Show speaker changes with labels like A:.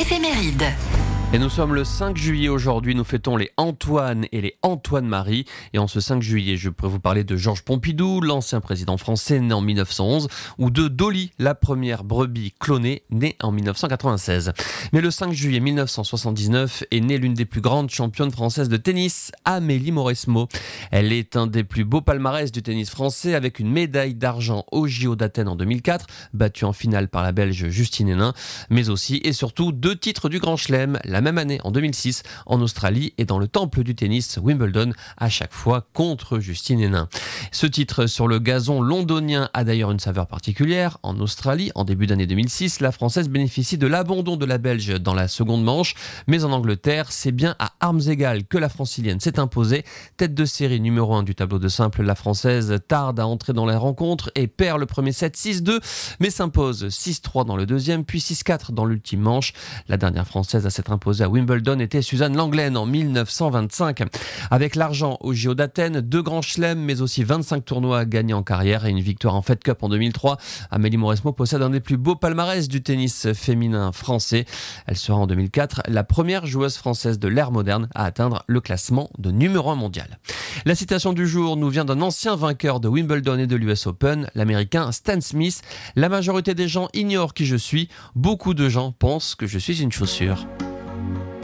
A: éphéméride.
B: Et nous sommes le 5 juillet aujourd'hui, nous fêtons les Antoine et les Antoine-Marie. Et en ce 5 juillet, je pourrais vous parler de Georges Pompidou, l'ancien président français né en 1911, ou de Dolly, la première brebis clonée née en 1996. Mais le 5 juillet 1979 est née l'une des plus grandes championnes françaises de tennis, Amélie Mauresmo. Elle est un des plus beaux palmarès du tennis français avec une médaille d'argent au JO d'Athènes en 2004, battue en finale par la Belge Justine Henin, mais aussi et surtout 2 titres du Grand Chelem, la même année en 2006 en Australie et dans le temple du tennis Wimbledon, à chaque fois contre Justine Henin. Ce titre sur le gazon londonien a d'ailleurs une saveur particulière. En Australie, en début d'année 2006, la Française bénéficie de l'abandon de la Belge dans la seconde manche, mais en Angleterre, c'est bien à armes égales que la Francilienne s'est imposée. Tête de série numéro 1 du tableau de simple, la Française tarde à entrer dans la rencontre et perd le premier set 6-2, mais s'impose 6-3 dans le deuxième, puis 6-4 dans l'ultime manche. La dernière Française à s'être imposée à Wimbledon était Suzanne Lenglen en 1925. Avec l'argent au JO d'Athènes, 2 grands chelems, mais aussi 25 tournois gagnés en carrière et une victoire en Fed Cup en 2003, Amélie Mauresmo possède un des plus beaux palmarès du tennis féminin français. Elle sera en 2004 la première joueuse française de l'ère moderne à atteindre le classement de numéro 1 mondial. La citation du jour nous vient d'un ancien vainqueur de Wimbledon et de l'US Open, l'américain Stan Smith. La majorité des gens ignorent qui je suis. Beaucoup de gens pensent que je suis une chaussure.